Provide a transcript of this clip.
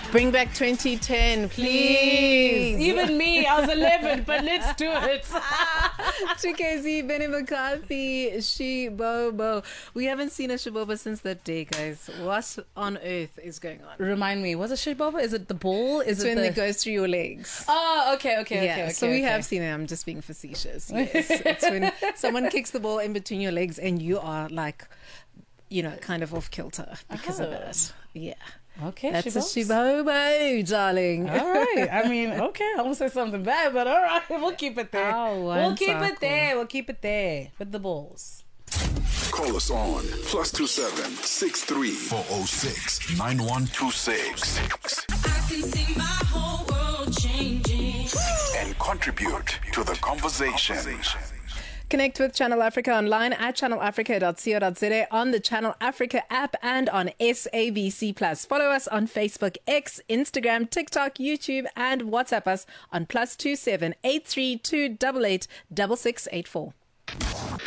Bring back 2010, please. Even me, I was 11, but let's do it. To KZ, Benny McCarthy, Shibobo. We haven't seen a Shibobo since that day, guys. What on earth is going on? Remind me, what's a Shibobo? Is it the ball? It's when it goes through your legs. Oh, okay. So we have seen it. I'm just being facetious. Yes. It's when someone kicks the ball in between your legs and you are like, kind of off kilter because of that. Yeah. Okay, that's a Shibobo, darling. All right. I mean, okay. I won't say something bad, but all right. We'll keep it there. We'll keep it there with the balls. Call us on +27 63 406 9126. I can see my whole world changing. And contribute to the conversation. Connect with Channel Africa online at channelafrica.co.za, on the Channel Africa app, and on SABC+. Follow us on Facebook, X, Instagram, TikTok, YouTube, and WhatsApp us on +27 832 88 6684.